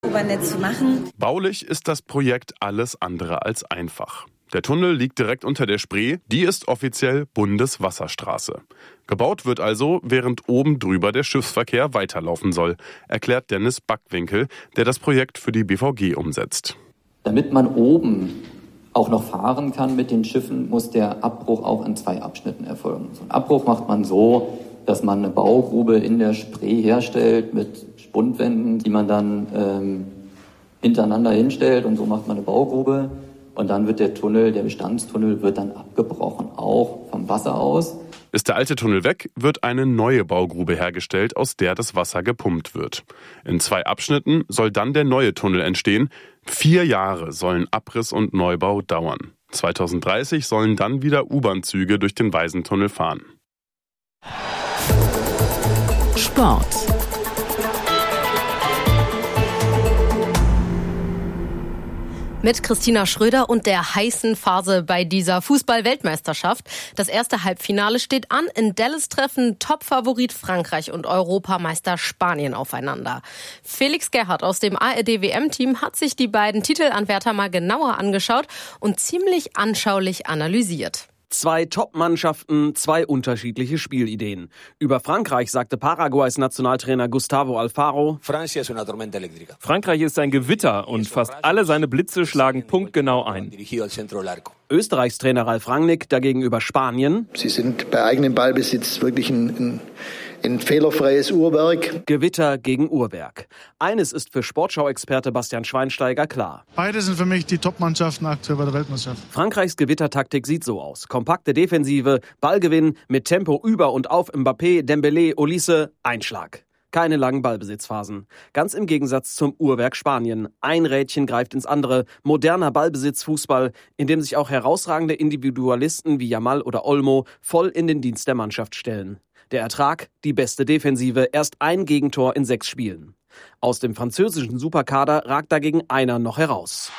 Hochspurbahnnetz zu machen. Baulich ist das Projekt alles andere als einfach. Der Tunnel liegt direkt unter der Spree, die ist offiziell Bundeswasserstraße. Gebaut wird also, während oben drüber der Schiffsverkehr weiterlaufen soll, erklärt Dennis Backwinkel, der das Projekt für die BVG umsetzt. Damit man oben auch noch fahren kann mit den Schiffen, muss der Abbruch auch in 2 Abschnitten erfolgen. So einen Abbruch macht man so, dass man eine Baugrube in der Spree herstellt mit Spundwänden, die man dann hintereinander hinstellt, und so macht man eine Baugrube. Und dann wird der Tunnel, der Bestandstunnel, wird dann abgebrochen, auch vom Wasser aus. Ist der alte Tunnel weg, wird eine neue Baugrube hergestellt, aus der das Wasser gepumpt wird. In 2 Abschnitten soll dann der neue Tunnel entstehen. 4 Jahre sollen Abriss und Neubau dauern. 2030 sollen dann wieder U-Bahn-Züge durch den Waisentunnel fahren. Sport. Mit Christina Schröder und der heißen Phase bei dieser Fußball-Weltmeisterschaft. Das erste Halbfinale steht an. In Dallas treffen Topfavorit Frankreich und Europameister Spanien aufeinander. Felix Gerhardt aus dem ARD-WM-Team hat sich die beiden Titelanwärter mal genauer angeschaut und ziemlich anschaulich analysiert. 2 Top-Mannschaften, 2 unterschiedliche Spielideen. Über Frankreich sagte Paraguays Nationaltrainer Gustavo Alfaro: Frankreich ist ein Gewitter und fast alle seine Blitze schlagen punktgenau ein. Österreichs Trainer Ralf Rangnick dagegen über Spanien: Sie sind bei eigenem Ballbesitz wirklich ein fehlerfreies Uhrwerk. Gewitter gegen Uhrwerk. Eines ist für Sportschau-Experte Bastian Schweinsteiger klar. Beide sind für mich die Top-Mannschaften aktuell bei der Weltmeisterschaft. Frankreichs Gewittertaktik sieht so aus. Kompakte Defensive, Ballgewinn, mit Tempo über und auf Mbappé, Dembélé, Olise, Einschlag. Keine langen Ballbesitzphasen. Ganz im Gegensatz zum Uhrwerk Spanien. Ein Rädchen greift ins andere. Moderner Ballbesitzfußball, in dem sich auch herausragende Individualisten wie Yamal oder Olmo voll in den Dienst der Mannschaft stellen. Der Ertrag, die beste Defensive, erst ein Gegentor in 6 Spielen. Aus dem französischen Superkader ragt dagegen einer noch heraus.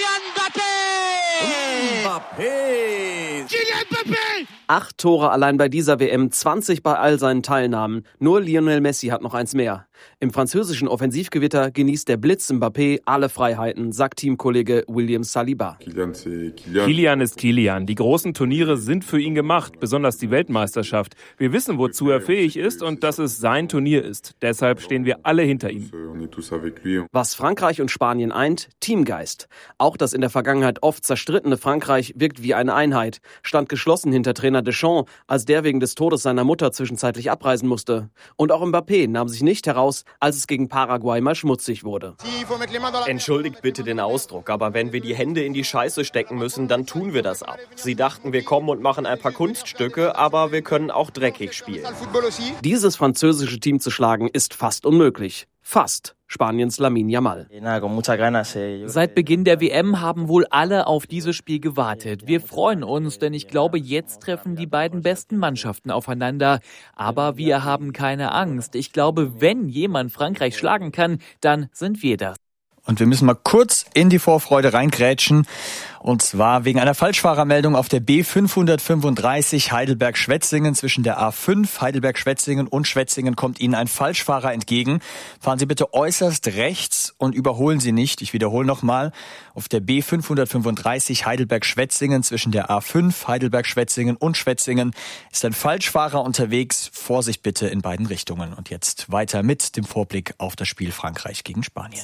Kylian Mbappé! 8 Tore allein bei dieser WM, 20 bei all seinen Teilnahmen. Nur Lionel Messi hat noch eins mehr. Im französischen Offensivgewitter genießt der Blitz Mbappé alle Freiheiten, sagt Teamkollege William Saliba. Kylian ist Kylian. Die großen Turniere sind für ihn gemacht, besonders die Weltmeisterschaft. Wir wissen, wozu er fähig ist und dass es sein Turnier ist. Deshalb stehen wir alle hinter ihm. Was Frankreich und Spanien eint, Teamgeist. Auch das in der Vergangenheit oft zerstrittene Frankreich wirkt wie eine Einheit, stand geschlossen hinter Trainer Deschamps, als der wegen des Todes seiner Mutter zwischenzeitlich abreisen musste. Und auch Mbappé nahm sich nicht heraus, als es gegen Paraguay mal schmutzig wurde. Entschuldigt bitte den Ausdruck, aber wenn wir die Hände in die Scheiße stecken müssen, dann tun wir das ab. Sie dachten, wir kommen und machen ein paar Kunststücke, aber wir können auch dreckig spielen. Dieses französische Team zu schlagen, ist fast unmöglich. Fast. Spaniens Lamine Yamal. Seit Beginn der WM haben wohl alle auf dieses Spiel gewartet. Wir freuen uns, denn ich glaube, jetzt treffen die beiden besten Mannschaften aufeinander. Aber wir haben keine Angst. Ich glaube, wenn jemand Frankreich schlagen kann, dann sind wir das. Und wir müssen mal kurz in die Vorfreude reingrätschen. Und zwar wegen einer Falschfahrermeldung auf der B535 Heidelberg-Schwetzingen. Zwischen der A5 Heidelberg-Schwetzingen und Schwetzingen kommt Ihnen ein Falschfahrer entgegen. Fahren Sie bitte äußerst rechts und überholen Sie nicht. Ich wiederhole nochmal. Auf der B535 Heidelberg-Schwetzingen zwischen der A5 Heidelberg-Schwetzingen und Schwetzingen ist ein Falschfahrer unterwegs. Vorsicht bitte in beiden Richtungen. Und jetzt weiter mit dem Vorblick auf das Spiel Frankreich gegen Spanien.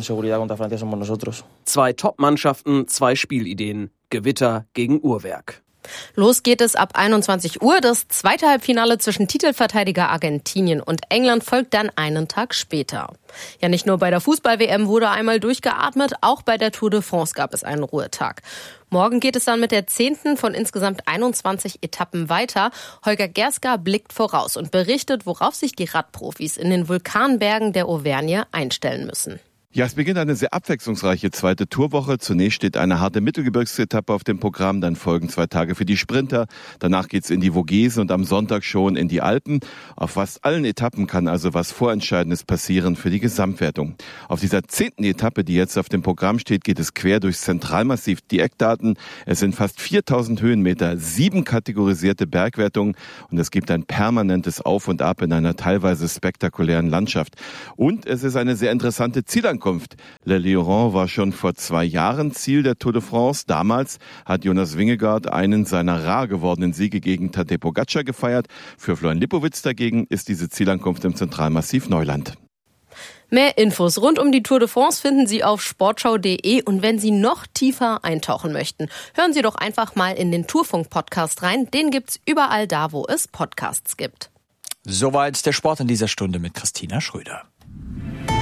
2 Top-Mannschaften, 2 Spielideen. Gewitter gegen Uhrwerk. Los geht es ab 21 Uhr. Das zweite Halbfinale zwischen Titelverteidiger Argentinien und England folgt dann einen Tag später. Ja, nicht nur bei der Fußball-WM wurde einmal durchgeatmet, auch bei der Tour de France gab es einen Ruhetag. Morgen geht es dann mit der 10. von insgesamt 21 Etappen weiter. Holger Gerska blickt voraus und berichtet, worauf sich die Radprofis in den Vulkanbergen der Auvergne einstellen müssen. Ja, es beginnt eine sehr abwechslungsreiche zweite Tourwoche. Zunächst steht eine harte Mittelgebirgsetappe auf dem Programm, dann folgen 2 Tage für die Sprinter. Danach geht's in die Vogesen und am Sonntag schon in die Alpen. Auf fast allen Etappen kann also was Vorentscheidendes passieren für die Gesamtwertung. Auf dieser 10. Etappe, die jetzt auf dem Programm steht, geht es quer durchs Zentralmassiv. Die Eckdaten: es sind fast 4000 Höhenmeter, 7 kategorisierte Bergwertungen und es gibt ein permanentes Auf und Ab in einer teilweise spektakulären Landschaft. Und es ist eine sehr interessante Zielangabe Zielankunft. Le Lion war schon vor 2 Jahren Ziel der Tour de France. Damals hat Jonas Vingegaard einen seiner rar gewordenen Siege gegen Tadej Pogačar gefeiert. Für Florian Lipowitz dagegen ist diese Zielankunft im Zentralmassiv Neuland. Mehr Infos rund um die Tour de France finden Sie auf sportschau.de und wenn Sie noch tiefer eintauchen möchten, hören Sie doch einfach mal in den Tourfunk-Podcast rein. Den gibt's überall da, wo es Podcasts gibt. Soweit der Sport in dieser Stunde mit Christina Schröder.